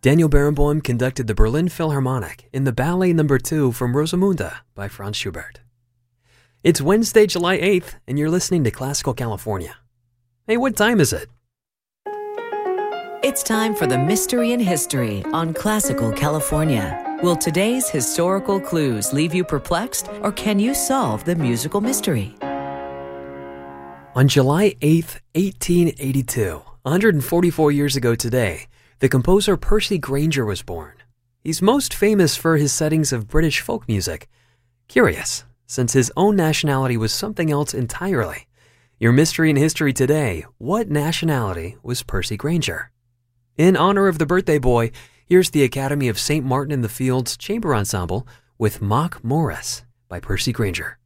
Daniel Barenboim conducted the Berlin Philharmonic in the Ballet No. 2 from Rosamunde by Franz Schubert. It's Wednesday, July 8th, and you're listening to Classical California. Hey, what time is it? It's time for the Mystery in History on Classical California. Will today's historical clues leave you perplexed, or can you solve the musical mystery? On July 8th, 1882, 144 years ago today, the composer Percy Grainger was born. He's most famous for his settings of British folk music. Curious, since his own nationality was something else entirely. Your Mystery in History today, what nationality was Percy Grainger? In honor of the birthday boy, here's the Academy of St. Martin in the Fields Chamber Ensemble with Mock Morris by Percy Grainger.